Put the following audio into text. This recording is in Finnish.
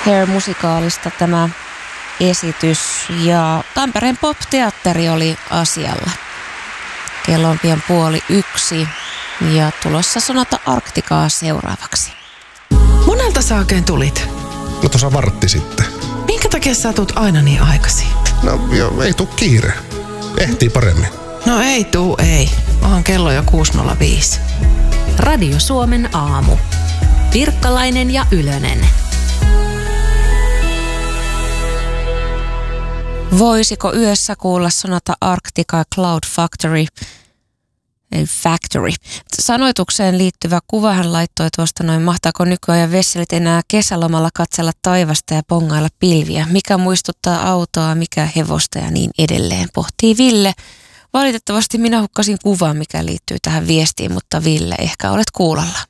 Hair-musikaalista tämä esitys ja Tampereen Pop-teatteri oli asialla. Kello on pian 12:30 ja tulossa Sonata Arcticaa seuraavaksi. Monelta sä oikein tulit? No tuossa vartti sitten. Minkä takia sä tulet aina niin aikaisin? No ei tuu kiire. Ehtii paremmin. No ei. Onhan kello jo 6.05. Radio Suomen aamu. Pirkkalainen ja Ylönen. Voisiko yössä kuulla Sonata Arctica Cloud Factory? Sanoitukseen liittyvä kuva hän laittoi tuosta noin, mahtaako nykyajan vesselit enää kesälomalla katsella taivasta ja pongailla pilviä? Mikä muistuttaa autoa, mikä hevosta ja niin edelleen, pohtii Ville. Valitettavasti minä hukkasin kuvan, mikä liittyy tähän viestiin, mutta Ville, ehkä olet kuulolla.